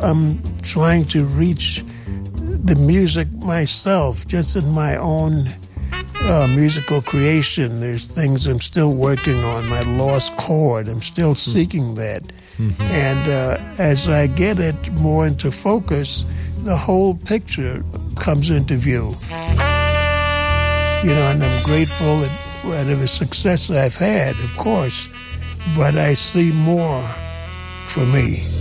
I'm trying to reach the music myself, just in my own musical creation. There's things I'm still working on, my lost chord. I'm still seeking that. Mm-hmm. And as I get it more into focus, the whole picture comes into view. And I'm grateful at whatever success I've had, of course, but I see more for me.